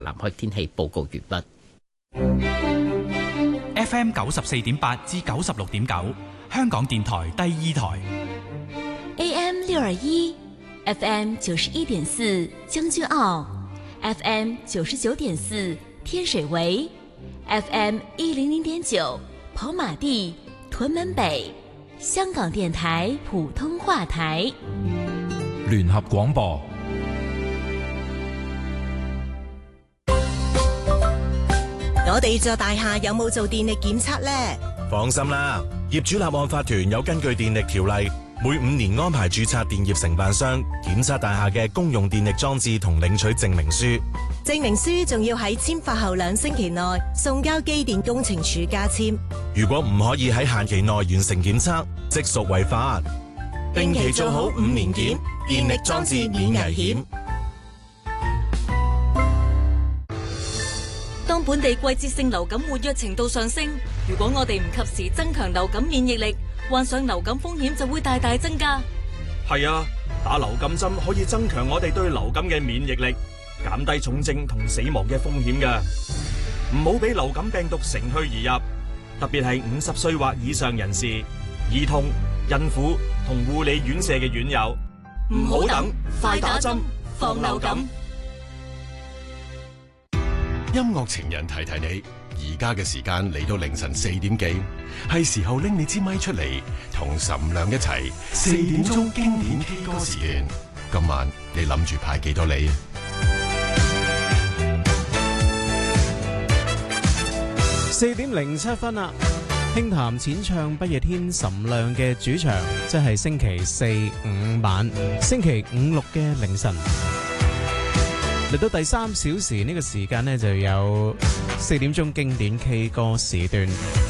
南海天氣報告完畢。 FM 94.8至96.9，香港電台第二台。 AM 621 FM 91.4將軍澳 FM 99.4天水圍 FM 100.9跑馬地屯門北，香港電台普通話台。 聯合廣播。 我哋座大廈有冇做電力檢測呢？ 放心啦，業主立案法團有根據電力條例，每5年安排註冊電業承辦商檢測大廈嘅公用電力裝置同領取證明書。 證明書仲要喺簽發後2星期內送交機電工程署加簽。 如果唔可以喺限期內完成檢測，即屬違法。定期做好5年檢，電力裝置免危險。 當本地季節性流感活躍程度上升，如果我哋唔及時增強流感免疫力，患上流感風險就會大大增加。 係啊，打流感針可以增強我哋對流感嘅免疫力，減低重症同死亡嘅風險㗎。唔好俾流感病毒乘虛而入，特別係50歲或以上人士、兒童、孕婦同護理院舍嘅院友。唔好等，快打針，防流感。 音樂情人提提你，而家嘅時間嚟到凌晨4點幾，係時候拎你支咪出嚟，同岑亮一齊4點鐘經典 K 歌時段。今晚你諗住派幾多梨 ？4點07分啦，輕談淺唱不夜天岑亮嘅主場，即係星期4、5晚，星期5、6嘅凌晨。嚟到第3小時呢個時間呢，就有4點鐘經典 K 歌時段。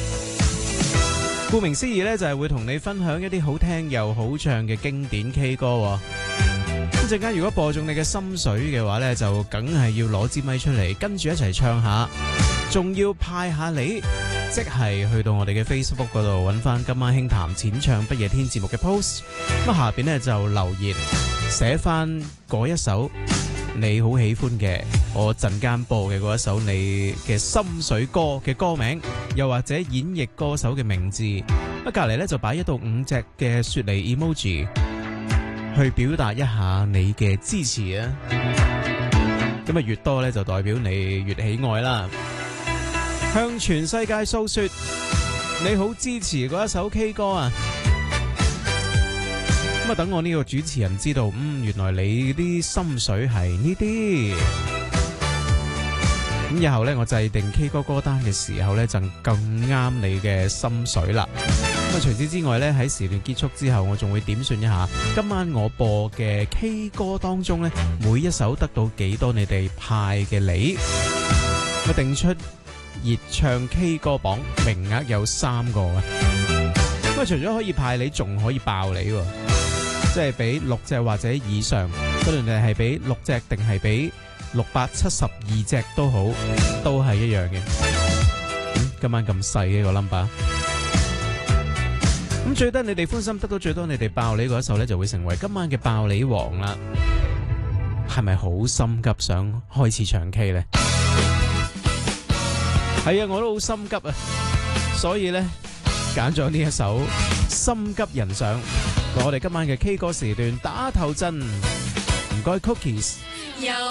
顧名思義呢，就係會同你分享一啲好聽又好唱嘅經典 K 歌。咁陣間如果播中你嘅心水嘅話呢，就梗係要攞支咪出嚟，跟住一齊唱下，仲要派下你，即係去到我哋嘅 Facebook 嗰度揾翻今晚輕談淺唱不夜天節目嘅 post。咁下邊呢，就留言寫翻嗰一首你好喜歡嘅，我陣間播嘅嗰一首你嘅心水歌嘅歌名，又或者演繹歌手嘅名字。隔籬咧就擺1到5隻嘅雪梨 emoji， 去表達一下你嘅支持啊！咁啊越多咧就代表你越喜愛啦。向全世界訴說你好支持嗰一首 K 歌啊！咁啊，等我呢個主持人知道，原來你啲心水係呢啲。咁以後呢，我制定 K 歌歌單嘅時候呢，就更啱你嘅心水啦。咁啊，除此之外呢，喺時段結束之後，我仲會點算一下今晚我播嘅 K 歌當中呢，每一首得到幾多你哋派嘅梨。我定出熱唱 K 歌榜名額有3個啊。咁啊，除咗可以派梨，仲可以爆梨喎。即係俾6隻或者以上，無論你係俾6隻定係俾672隻都好，都係一樣嘅。今晚咁細嘅個 number， 咁最得你哋歡心，得到最多你哋爆梨嗰一首呢，就會成為今晚嘅爆梨王啦。係咪好心急想開始唱 K 呢？係啊，我都好心急啊，所以呢，揀咗呢一首心急人上。我哋今晚嘅 K 歌時段打頭陣，唔該 Cookies。